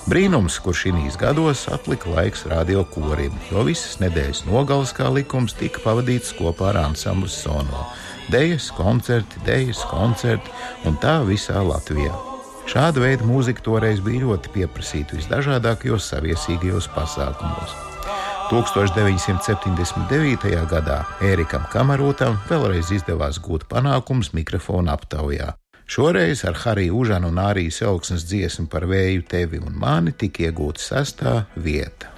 Brīnums, kur šīs gados atlika laiks radio korim, jo visas nedēļas nogales kā likums tika pavadīts kopā ar ansamblu Sono. Dejas, koncerti un tā visā Latvijā. Šāda veida mūzika toreiz bija ļoti pieprasīta visdažādākajos saviesīgajos pasākumos. 1979. gadā Ērikam Kamarotam vēlreiz izdevās gūt panākums mikrofona aptaujā. Šoreiz ar Hariju Užanu un Ārijas Elksnes dziesmu Par vēju tevi un mani tika iegūta 6. vieta.